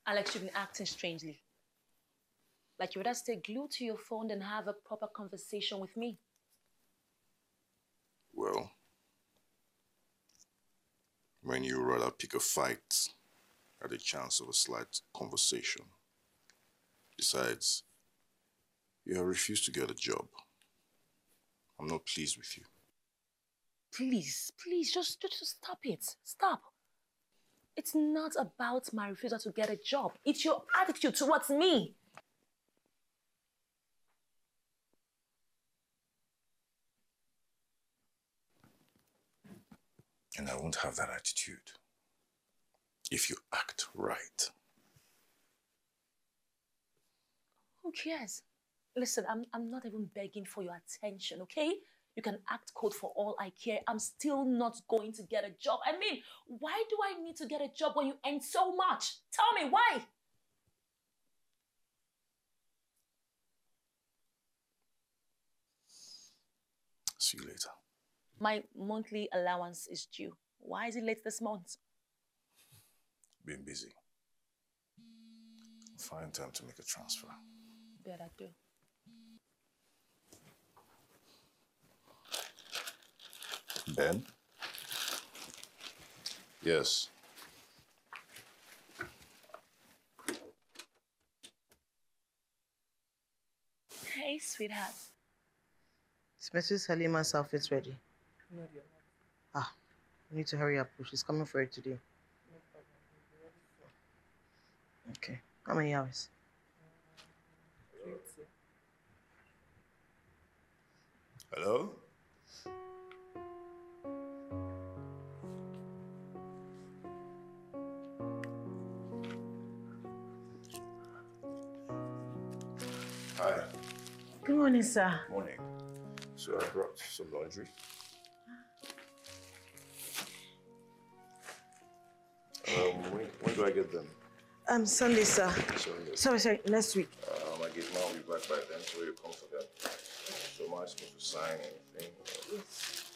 Alex, you've been acting strangely. Like you would stay glued to your phone than have a proper conversation with me. Well, when you rather pick a fight at the chance of a slight conversation. Besides, you have refused to get a job. I'm not pleased with you. Please, just stop it. Stop. It's not about my refusal to get a job. It's your attitude towards me. And I won't have that attitude if you act right. Who cares? Listen, I'm not even begging for your attention, okay? You can act cold for all I care. I'm still not going to get a job. I mean, why do I need to get a job when you earn so much? Tell me, why? See you later. My monthly allowance is due. Why is it late this month? Been busy. Find time to make a transfer. Bet I do. Ben? Yes. Hey, sweetheart. Is Mrs. Halima's outfit ready? No, dear. Ah, you need to hurry up. She's coming for it today. Okay. How many hours? 20. Hello? Hi. Good morning, sir. Morning. So I brought some laundry. When do I get them? Sunday, sir. Sunday. Sorry, next week. My gate man will be back by then, so you come for them. So am I supposed to sign anything? Yes.